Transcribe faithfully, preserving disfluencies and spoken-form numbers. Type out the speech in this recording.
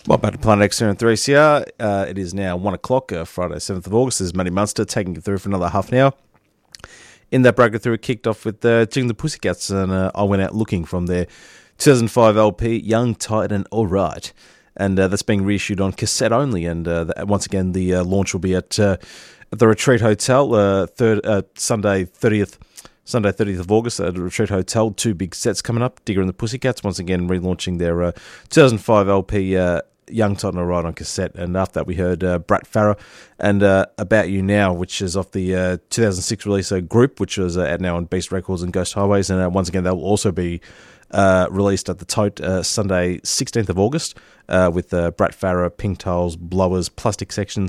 Well, back to Planet X here in three C R. Uh, it is now one o'clock, uh, Friday, seventh of August. This is Matty Munster taking you through for another half an hour. In that break through, it kicked off with uh, Jing the Pussycats, and uh, I went out looking from their two thousand five L P, Young, Tight and Alright. And uh, that's being reissued on cassette only. And uh, the, once again, the uh, launch will be at, uh, at the Retreat Hotel, uh, third uh, Sunday, thirtieth Sunday, thirtieth of August at the Retreat Hotel. Two big sets coming up. Digger and the Pussycats, once again, relaunching their uh, two thousand five L P, uh, Young, Tight and Alright on cassette. And after that, we heard uh, Brat Farah and uh, About You Now, which is off the uh, two thousand six release uh, Group, which was uh, out now on Beast Records and Ghost Highways. And uh, once again, that will also be uh, released at the Tote uh, Sunday, sixteenth of August, uh, with uh, Brat Farah, Pink Tiles, Blowers, Plastic Section,